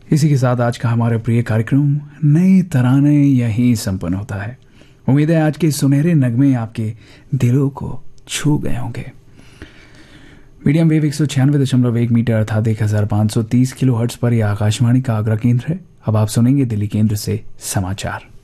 इसी के साथ आज का हमारा प्रिय कार्यक्रम नए तराने यहीं संपन्न होता है। उम्मीद है आज के सुनहरे नगमे आपके दिलों को छू गए होंगे। मीडियम वेव 196.1 मीटर अर्थात 1530 किलो हर्ट्ज पर यह आकाशवाणी का आगरा केंद्र है। अब आप सुनेंगे दिल्ली केंद्र से समाचार।